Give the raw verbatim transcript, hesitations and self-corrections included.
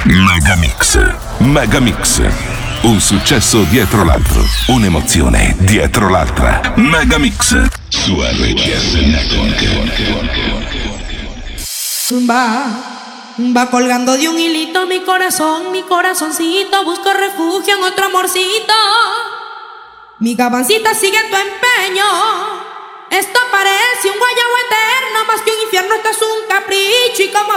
Megamix. Megamix. Un successo dietro l'altro. Un'emozione dietro l'altra. Megamix. Su R C S Network. Va, va colgando de un hilito mi corazón, mi corazoncito. Busco refugio en otro amorcito. Mi gabancita sigue tu empeño. Esto parece un guayabo eterno, más que un infierno, esto es un capricho. Y como